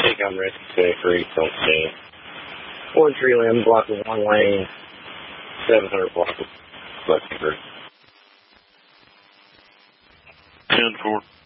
Take on risk, stay free, don't stand. One tree limb, block with one lane, 700 block with left and 10-4.